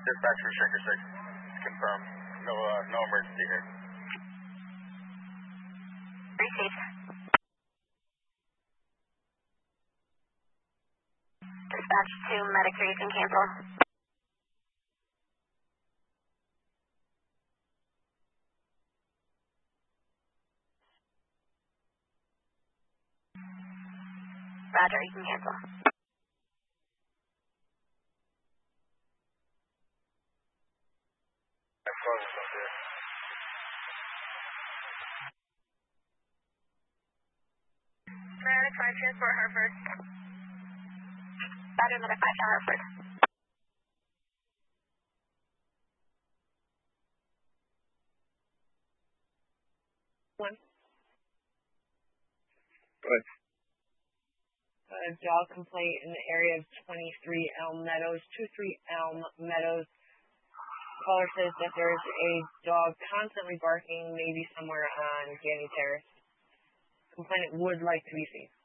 Dispatch for Shaker 6. Confirm. No emergency here. Received. Dispatch to Medic 3, you can cancel. Roger, you can cancel. Medic 5, transport Hartford. Roger, Medic 5 to Hartford. One. Good. A dog complaint in the area of 23 Elm Meadows, 23 Elm Meadows. Caller says that there's a dog constantly barking, maybe somewhere on Ganny Terrace. Complainant would like to be seen.